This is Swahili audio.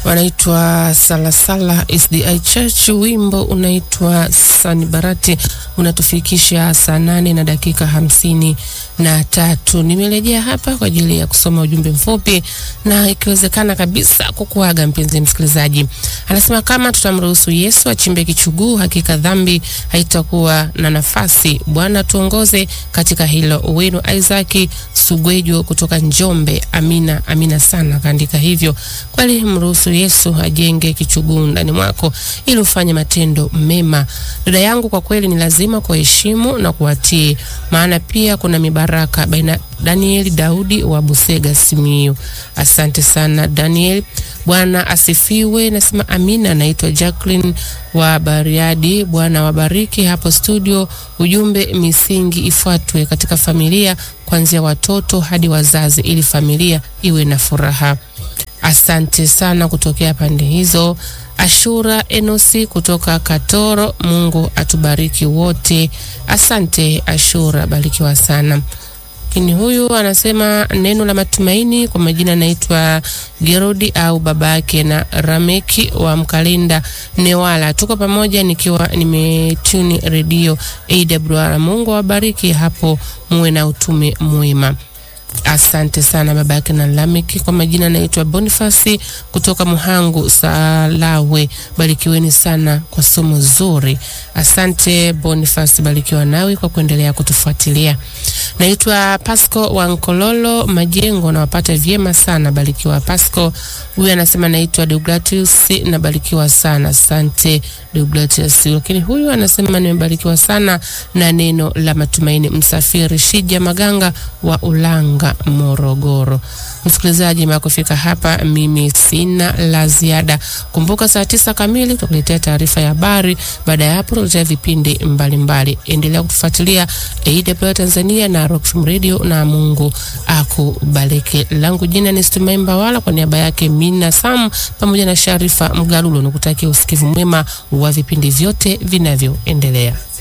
wanaitwa Salasala SDI Church, wimbo unaitwa Sanibarati, unatufikisha saa 8:53. Nimerejea hapa kwa ajili ya kusoma ujumbe mfupi na ikiwezekana kabisa kukuaga mpenzi msikilizaji. Anasema kama tutamruhusu Yesu achimbe kichuguu, hakika dhambi haitakuwa na nafasi. Bwana tuongoze katika hilo. Wenu Isaac Sugwejo kutoka Njombe. Amina, amina sana. Kaandika hivyo. Kweli mruhusu Yesu ajenge kichuguu ndani mwako ili ufanye matendo mema. Dada yangu, kwa kweli ni lazima kuheshimu na kuwatii, maana pia kuna mibaraka baina. Daniel Daudi wa Busega Simiyu. Asante sana Daniel. Bwana asifiwe. Nasema amina. Naitwa Jacqueline wa Bariadi. Bwana wabariki hapo studio. Ujumbe, misingi ifuatwe katika familia kuanzia watoto hadi wazazi ili familia iwe na furaha. Asante sana kutokea pande hizo. Ashura Enosi kutoka Katoro. Mungu atubariki wote. Asante Ashura, barikiwa sana. Lakini huyu anasema neno la matumaini, kwa majina naitwa Gerodi au babake na Rameki wa Mkalinda Newala. Tuko pamoja nikiwa nimetuni radio AWR. Mungu wabariki hapo, muwe na utume mwema. Asante sana babake na Lameki. Kwa majina naitwa Bonifasi kutoka Muhangu Salawe. Barikiweni sana kwa somo zuri. Asante Bonifasi, barikiwa nawe kwa kuendelea kutufuatilia. Naitwa Pasco wa Nkololo Majengo, na wapata vyema sana, barikiwa Pasco. Huyu anasema naitwa Deogratius na barikiwa sana. Asante Deogratius. Lakini huyu anasema nimebarikiwa sana na neno la matumaini. Msafiri Shija Maganga wa Ulanga Morogoro. Msikilizaji, makufika hapa mimi sina la ziada. Kumbuka saa 9 kamili tutakuletea taarifa ya habari. Baada ya hapo tutakuletea vipindi mbalimbali. Endelea kutufuatilia AWR Tanzania na Rockfm Radio, na Mungu akubariki. Langu jina ni Stumaimba Wala, kwa niaba yake Mina Sam pamoja na Sharifa Mgalulo, nikutakia usikivu mwema wa vipindi vyote vinavyoendelea.